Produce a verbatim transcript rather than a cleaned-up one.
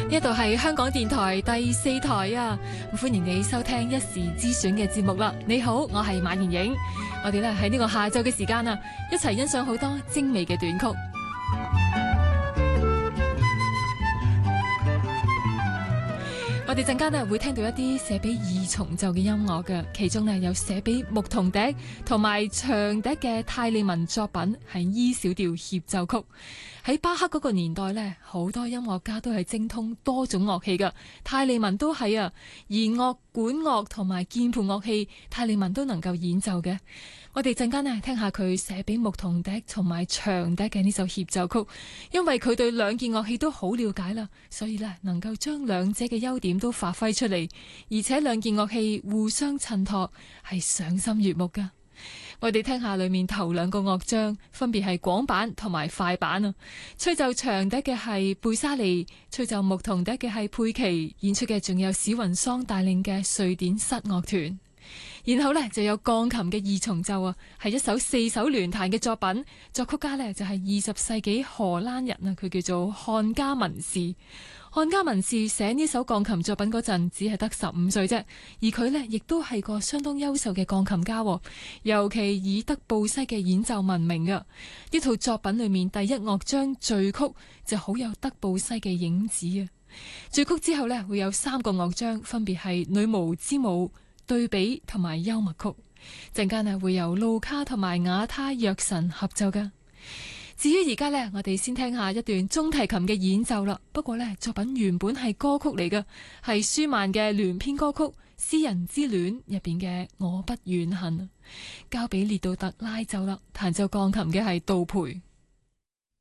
呢度係香港電台第四台啊，歡迎你收聽一時之選嘅節目啦。你好，我係馬妍影，我哋咧喺呢個下晝嘅時間啊，一齊欣賞好多精美嘅短曲。我哋陣間咧會聽到一啲寫俾二重奏嘅音樂嘅，其中咧有寫俾牧童笛同埋長笛嘅泰利文作品，係 E 小調協奏曲。喺巴赫嗰個年代咧，好多音樂家都係精通多種樂器嘅，泰利文都係啊，弦樂、管樂同埋鍵盤樂器，泰利文都能夠演奏嘅。我哋陣間咧聽下佢寫俾牧童笛同埋長笛嘅呢首協奏曲，因為佢對兩件樂器都好了解啦，所以咧能夠將兩者嘅優點都發揮出嚟，而且兩件樂器互相襯托，係賞心悅目噶。我哋聽下裏面頭兩個樂章，分別係廣板同埋快板啊。吹奏長笛嘅係貝沙利，吹奏牧童笛嘅係佩奇，演出嘅仲有史雲桑帶領嘅瑞典室樂團。然後呢，就有鋼琴嘅二重奏啊，係一首四手聯彈嘅作品，作曲家呢，就係二十世紀荷蘭人啊，佢叫做漢加文士。漢加文士寫呢首鋼琴作品嗰陣只係得十五歲啫，而佢呢，亦都係個相當優秀嘅鋼琴家，尤其以德布西嘅演奏聞名噶。呢套作品裏面第一樂章序曲就好有德布西嘅影子啊。序曲之後呢，會有三個樂章，分別係女巫之舞、對比同埋幽默曲。陣間啊會由路卡同埋瓦他約神合奏噶。至於而家呢，我哋先聽下一段中提琴嘅演奏啦。不過呢，作品原本係歌曲嚟噶，係舒曼嘅聯編歌曲《詩人之戀》入邊嘅《我不遠恨》，交俾列杜特拉奏啦。彈奏鋼琴嘅係杜培。